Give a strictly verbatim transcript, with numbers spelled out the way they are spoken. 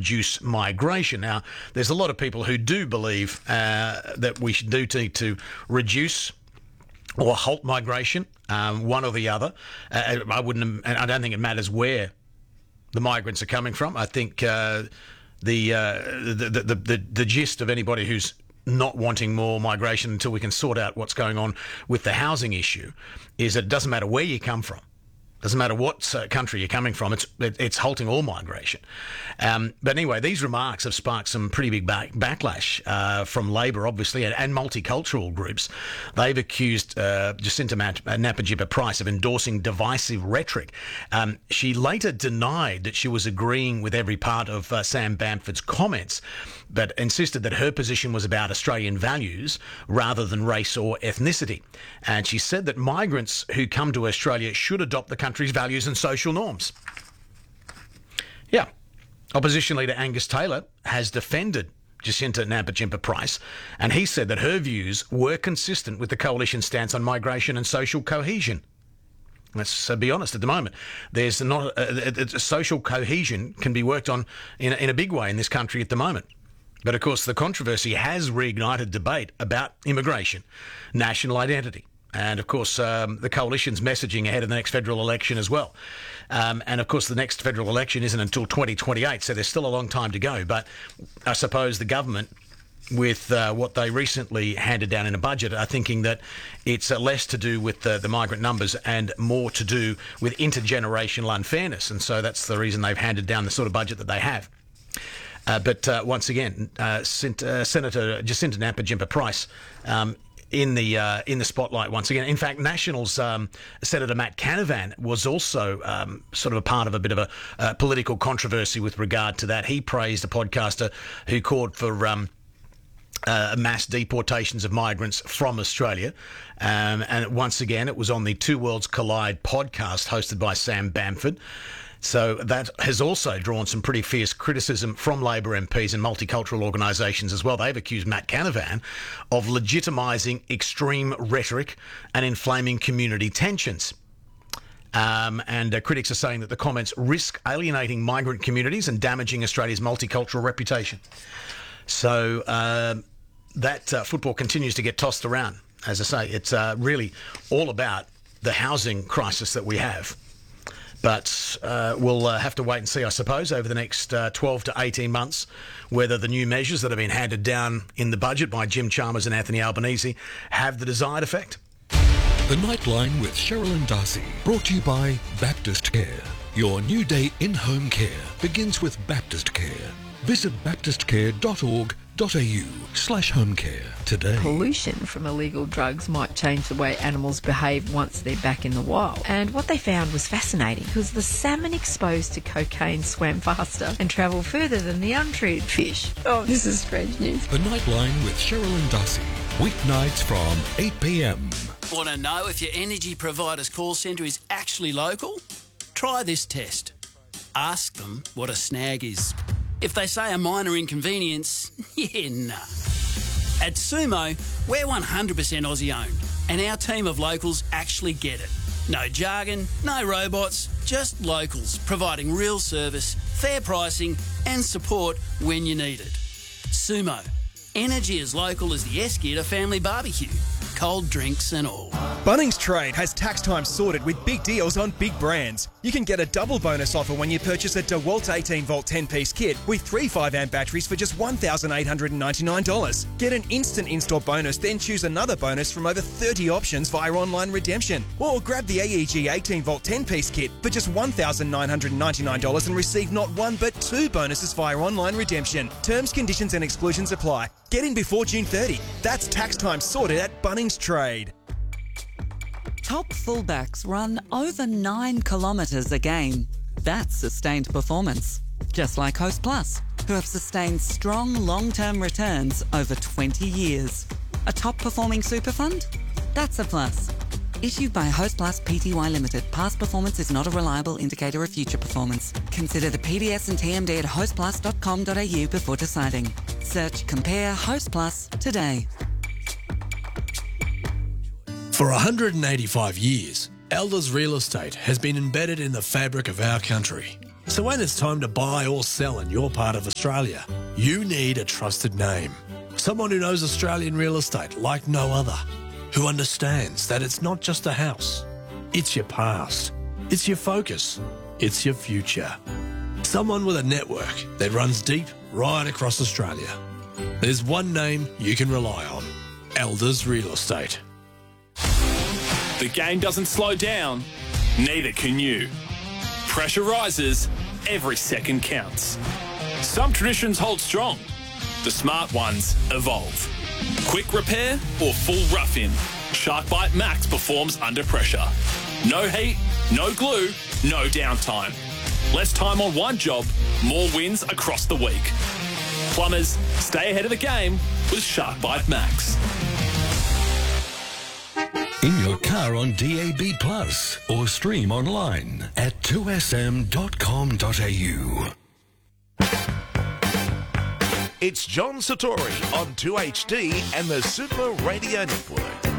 reduce migration. Now, there's a lot of people who do believe uh, that we should do need to reduce or halt migration, um, one or the other. Uh, I wouldn't, and I don't think it matters where the migrants are coming from. I think uh, the, uh, the, the the the the gist of anybody who's not wanting more migration until we can sort out what's going on with the housing issue is that it doesn't matter where you come from. Doesn't matter what uh, country you're coming from, it's it, it's halting all migration. Um, but anyway, these remarks have sparked some pretty big back, backlash uh, from Labor, obviously, and, and multicultural groups. They've accused uh, Jacinta Nampijinpa-Price of endorsing divisive rhetoric. Um, she later denied that she was agreeing with every part of uh, Sam Bamford's comments, but insisted that her position was about Australian values rather than race or ethnicity. And she said that migrants who come to Australia should adopt the country's values and social norms. Yeah. Opposition leader Angus Taylor has defended Jacinta Nampijinpa-Price, and he said that her views were consistent with the coalition stance on migration and social cohesion. Let's uh, be honest, at the moment, there's not uh, uh, social cohesion can be worked on in a, in a big way in this country at the moment. But of course, the controversy has reignited debate about immigration, national identity, and of course, um, the coalition's messaging ahead of the next federal election as well. Um, and of course, the next federal election isn't until twenty twenty-eight, so there's still a long time to go. But I suppose the government, with uh, what they recently handed down in a budget, are thinking that it's uh, less to do with uh, the migrant numbers and more to do with intergenerational unfairness. And so that's the reason they've handed down the sort of budget that they have. Uh, but uh, once again, uh, Sen- uh, Senator Jacinta Nampijinpa-Price um, in the uh, in the spotlight once again. In fact, Nationals um, Senator Matt Canavan was also um, sort of a part of a bit of a uh, political controversy with regard to that. He praised a podcaster who called for Um, Uh, mass deportations of migrants from Australia. Um, and once again, it was on the Two Worlds Collide podcast hosted by Sam Bamford. So that has also drawn some pretty fierce criticism from Labor M Ps and multicultural organisations as well. They've accused Matt Canavan of legitimising extreme rhetoric and inflaming community tensions. Um, and uh, critics are saying that the comments risk alienating migrant communities and damaging Australia's multicultural reputation. So uh, that uh, football continues to get tossed around. As I say, it's uh, really all about the housing crisis that we have. But uh, we'll uh, have to wait and see, I suppose, over the next uh, twelve to eighteen months, whether the new measures that have been handed down in the budget by Jim Chalmers and Anthony Albanese have the desired effect. The Nightline with Cheryl and Darcy, brought to you by Baptist Care. Your new day in-home care begins with Baptist Care. Visit baptistcare.org.au slash home care today. Pollution from illegal drugs might change the way animals behave once they're back in the wild. And what they found was fascinating because the salmon exposed to cocaine swam faster and travelled further than the untreated fish. Oh, this is strange news. The Nightline with Cheryl and Darcy, weeknights from eight p.m. Want to know if your energy provider's call centre is actually local? Try this test. Ask them what a snag is. If they say a minor inconvenience, yeah, nah. At Sumo, we're one hundred percent Aussie owned, and our team of locals actually get it. No jargon, no robots, just locals providing real service, fair pricing and support when you need it. Sumo, energy as local as the Esketer family barbecue. Cold drinks and all. Bunnings Trade has tax time sorted with big deals on big brands. You can get a double bonus offer when you purchase a DeWalt eighteen volt ten-piece kit with three five amp batteries for just one thousand eight hundred ninety-nine dollars. Get an instant install bonus, then choose another bonus from over thirty options via online redemption. Or grab the A E G eighteen volt ten-piece kit for just one thousand nine hundred ninety-nine dollars and receive not one but two bonuses via online redemption. Terms, conditions and exclusions apply. Get in before June thirtieth. That's tax time sorted at Bunnings Trade. Top fullbacks run over nine kilometres a game. That's sustained performance. Just like Host Plus, who have sustained strong long-term returns over twenty years. A top-performing super fund? That's a plus. Issued by Host Plus Pty Limited. Past performance is not a reliable indicator of future performance. Consider the P D S and T M D at host plus dot com dot a u before deciding. Search Compare Host Plus today. For one hundred eighty-five years, Elders Real Estate has been embedded in the fabric of our country. So when it's time to buy or sell in your part of Australia, you need a trusted name. Someone who knows Australian real estate like no other. Who understands that it's not just a house. It's your past. It's your focus. It's your future. Someone with a network that runs deep right across Australia. There's one name you can rely on. Elders Real Estate. The game doesn't slow down, neither can you. Pressure rises, every second counts. Some traditions hold strong, the smart ones evolve. Quick repair or full rough-in, SharkBite Max performs under pressure. No heat, no glue, no downtime. Less time on one job, more wins across the week. Plumbers, stay ahead of the game with SharkBite Max. In your car on D A B Plus or stream online at two s m dot com dot a u. It's John Satori on two H D and the Super Radio Network.